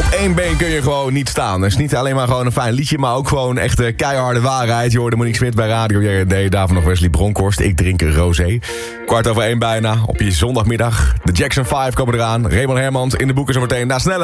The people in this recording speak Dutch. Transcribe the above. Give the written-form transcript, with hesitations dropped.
Op één been kun je gewoon niet staan. Het is niet alleen maar gewoon een fijn liedje, maar ook gewoon echt keiharde waarheid. Je hoorde Monique Smit bij Radio JRD, daarvan nog Wesley Bronkhorst. Ik drink een rosé. 1:15 bijna, op je zondagmiddag. De Jackson 5 komen eraan. Raymond Hermans in de boeken zometeen. Na snelle